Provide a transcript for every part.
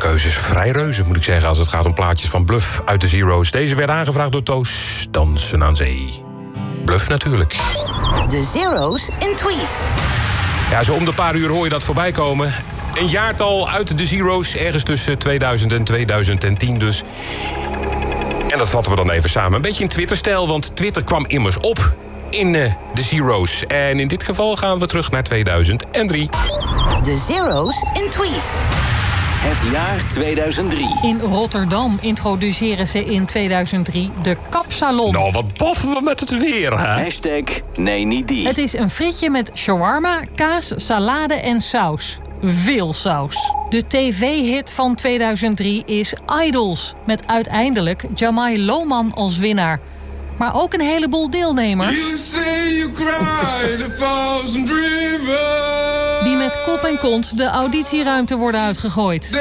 keuzes vrij reuze, moet ik zeggen, als het gaat om plaatjes van Bluff uit de Zero's. Deze werd aangevraagd door Toos, Dansen aan Zee. Bluff natuurlijk. De Zero's in tweets. Ja, zo om de paar uur hoor je dat voorbij komen. Een jaartal uit de Zero's, ergens tussen 2000 en 2010 dus. En dat vatten we dan even samen. Een beetje in Twitter-stijl, want Twitter kwam immers op in de Zero's. En in dit geval gaan we terug naar 2003. De Zero's in tweets. Het jaar 2003. In Rotterdam introduceren ze in 2003 de kapsalon. Nou, wat boffen we met het weer, hè? Hashtag nee, niet die. Het is een frietje met shawarma, kaas, salade en saus. Veel saus. De tv-hit van 2003 is Idols, met uiteindelijk Jamai Lohman als winnaar. Maar ook een heleboel deelnemers die met kop en kont de auditieruimte worden uitgegooid.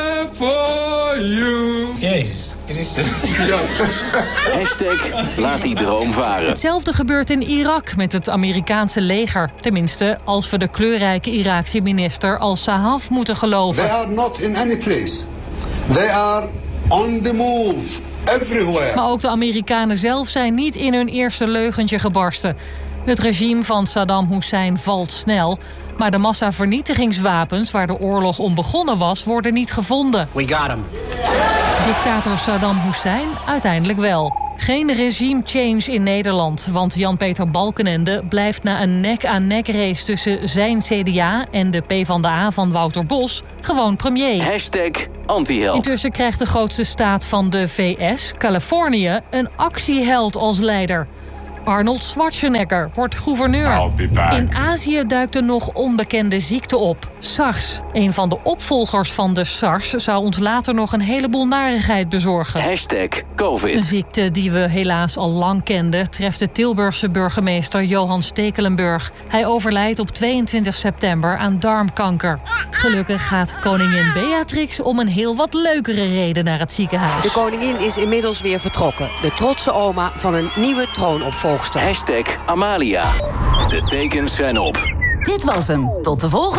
Jezus Christus. Hashtag laat die droom varen. Hetzelfde gebeurt in Irak met het Amerikaanse leger. Tenminste, als we de kleurrijke Iraakse minister Al-Sahaf moeten geloven. They are not in any place. They are on the move. Everywhere. Maar ook de Amerikanen zelf zijn niet in hun eerste leugentje gebarsten. Het regime van Saddam Hussein valt snel, maar de massavernietigingswapens waar de oorlog om begonnen was, worden niet gevonden. We got him. Dictator Saddam Hussein uiteindelijk wel. Geen regime change in Nederland, want Jan-Peter Balkenende blijft na een nek-aan-nek race tussen zijn CDA en de PvdA van Wouter Bos gewoon premier. Hashtag antiheld. Intussen krijgt de grootste staat van de VS, Californië, een actieheld als leider. Arnold Schwarzenegger wordt gouverneur. In Azië duikt een nog onbekende ziekte op, SARS. Een van de opvolgers van de SARS zou ons later nog een heleboel narigheid bezorgen. Hashtag COVID. Een ziekte die we helaas al lang kenden treft de Tilburgse burgemeester Johan Stekelenburg. Hij overlijdt op 22 september aan darmkanker. Gelukkig gaat koningin Beatrix om een heel wat leukere reden naar het ziekenhuis. De koningin is inmiddels weer vertrokken. De trotse oma van een nieuwe troonopvolger. Hashtag Amalia. De tekens zijn op. Dit was hem. Tot de volgende.